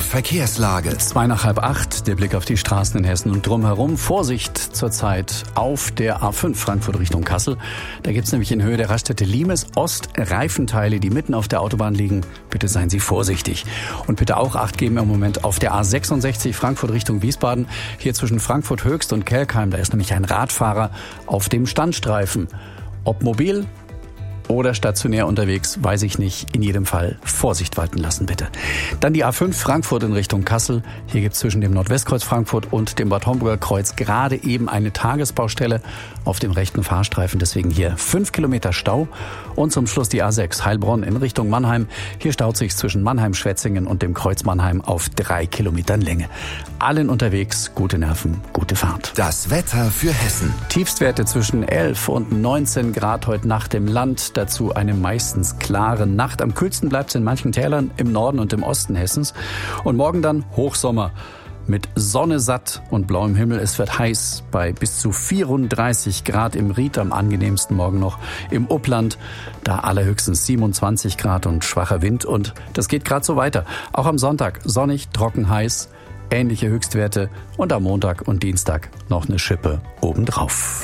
Verkehrslage. 7:45, der Blick auf die Straßen in Hessen und drumherum. Vorsicht zurzeit auf der A5 Frankfurt Richtung Kassel. Da gibt es nämlich in Höhe der Raststätte Limes Ost Reifenteile, die mitten auf der Autobahn liegen. Bitte seien Sie vorsichtig. Und bitte auch Acht geben im Moment auf der A66 Frankfurt Richtung Wiesbaden. Hier zwischen Frankfurt Höchst und Kelkheim, da ist nämlich ein Radfahrer auf dem Standstreifen. Ob mobil oder stationär unterwegs, weiß ich nicht. In jedem Fall Vorsicht walten lassen, bitte. Dann die A5 Frankfurt in Richtung Kassel. Hier gibt es zwischen dem Nordwestkreuz Frankfurt und dem Bad Homburger Kreuz gerade eben eine Tagesbaustelle auf dem rechten Fahrstreifen. Deswegen hier 5 Kilometer Stau. Und zum Schluss die A6 Heilbronn in Richtung Mannheim. Hier staut sich zwischen Mannheim-Schwetzingen und dem Kreuz Mannheim auf 3 Kilometern Länge. Allen unterwegs, gute Nerven, gute Fahrt. Das Wetter für Hessen. Tiefstwerte zwischen 11 und 19 Grad heute Nacht im Land. Dazu eine meistens klare Nacht. Am kühlsten bleibt es in manchen Tälern im Norden und im Osten Hessens. Und morgen dann Hochsommer mit Sonne satt und blauem Himmel. Es wird heiß bei bis zu 34 Grad im Ried, am angenehmsten morgen noch im Upland. Da allerhöchstens 27 Grad und schwacher Wind. Und das geht gerade so weiter. Auch am Sonntag sonnig, trocken, heiß. Ähnliche Höchstwerte. Und am Montag und Dienstag noch eine Schippe obendrauf.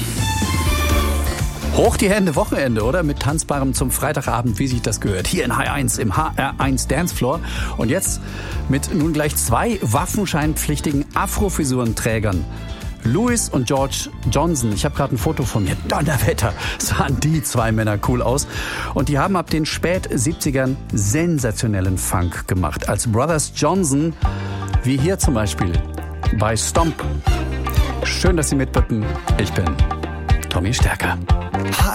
Hoch die Hände, Wochenende, oder? Mit Tanzbarem zum Freitagabend, wie sich das gehört. Hier in H1 im HR1 Dancefloor. Und jetzt mit nun gleich 2 waffenscheinpflichtigen Afrofisurenträgern. Louis und George Johnson. Ich habe gerade ein Foto von mir. Donnerwetter, sahen die 2 Männer cool aus. Und die haben ab den Spät-70ern sensationellen Funk gemacht. Als Brothers Johnson, wie hier zum Beispiel bei Stomp. Schön, dass Sie mitbippen. Ich bin Tommy Stärker.